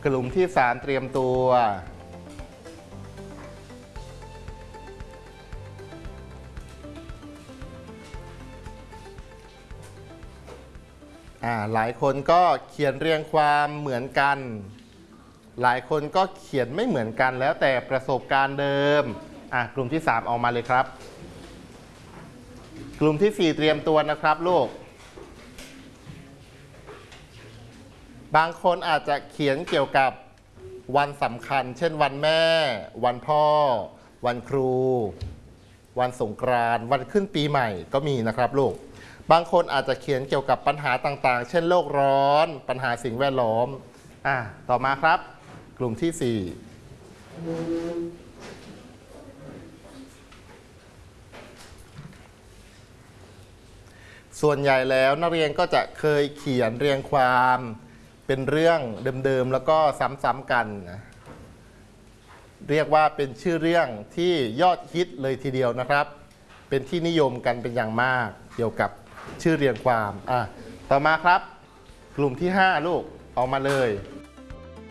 ลุ่มที่3เตรียมตัวหลายคนก็เขียนเรียงความเหมือนกันหลายคนก็เขียนไม่เหมือนกันแล้วแต่ประสบการณ์เดิมกลุ่มที่3ออกมาเลยครับกลุ่มที่4เตรียมตัวนะครับลูกบางคนอาจจะเขียนเกี่ยวกับวันสำคัญเช่นวันแม่วันพ่อวันครูวันสงกรานต์วันขึ้นปีใหม่ก็มีนะครับลูกบางคนอาจจะเขียนเกี่ยวกับปัญหาต่างๆเช่นโลกร้อนปัญหาสิ่งแวดล้อมต่อมาครับกลุ่มที่4ส่วนใหญ่แล้วนักเรียนก็จะเคยเขียนเรียงความเป็นเรื่องเดิมๆแล้วก็ซ้ำๆกันนะเรียกว่าเป็นชื่อเรื่องที่ยอดฮิตเลยทีเดียวนะครับเป็นที่นิยมกันเป็นอย่างมากเกี่ยวกับชื่อเรียงความต่อมาครับกลุ่มที่5ลูกออกมาเลย